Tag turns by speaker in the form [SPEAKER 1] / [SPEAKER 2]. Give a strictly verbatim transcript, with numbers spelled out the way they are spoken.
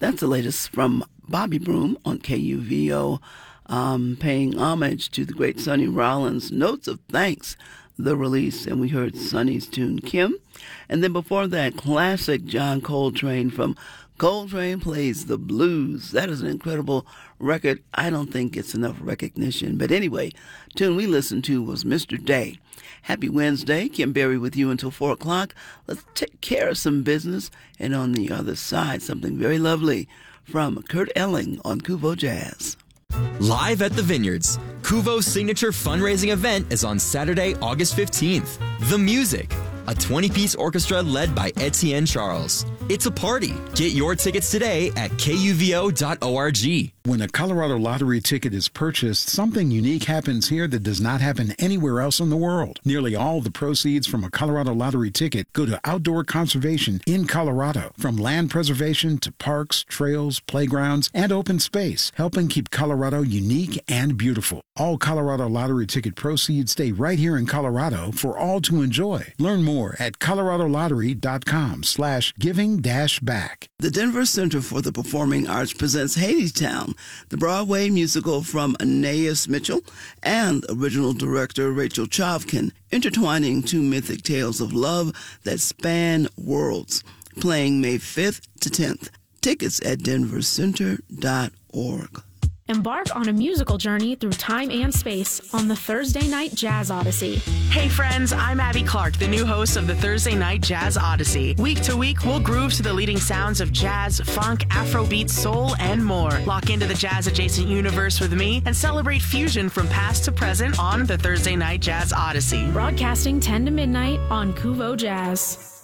[SPEAKER 1] That's the latest from Bobby Broom on K U V O, um, paying homage to the great Sonny Rollins. Notes of Thanks, the release, and we heard Sonny's tune Kim. And then before that, classic John Coltrane from Coltrane Plays the Blues. That is an incredible record. I don't think it's enough recognition. But anyway, tune we listened to was Mister Day. Happy Wednesday. Kim Berry with you until four o'clock. Let's take care of some business. And on the other side, something very lovely from Kurt Elling on Kuvo Jazz.
[SPEAKER 2] Live at the Vineyards, Kuvo's signature fundraising event is on Saturday, August fifteenth. The Music, a twenty-piece orchestra led by Etienne Charles. It's a party. Get your tickets today at K U V O dot org.
[SPEAKER 3] When a Colorado Lottery ticket is purchased, something unique happens here that does not happen anywhere else in the world. Nearly all the proceeds from a Colorado Lottery ticket go to outdoor conservation in Colorado, from land preservation to parks, trails, playgrounds, and open space, helping keep Colorado unique and beautiful. All Colorado Lottery ticket proceeds stay right here in Colorado for all to enjoy. Learn more at colorado lottery dot com slash giving dash back.
[SPEAKER 1] The Denver Center for the Performing Arts presents Hadestown, the Broadway musical from Anais Mitchell and original director Rachel Chavkin, intertwining two mythic tales of love that span worlds. Playing May fifth to tenth. Tickets at denver center dot org.
[SPEAKER 4] Embark on a musical journey through time and space on the Thursday Night Jazz Odyssey.
[SPEAKER 5] Hey friends, I'm Abby Clark, the new host of the Thursday Night Jazz Odyssey. Week to week, we'll groove to the leading sounds of jazz, funk, Afrobeat, soul, and more. Lock into the jazz-adjacent universe with me and celebrate fusion from past to present on the Thursday Night Jazz Odyssey.
[SPEAKER 4] Broadcasting ten to midnight on Kuvo Jazz.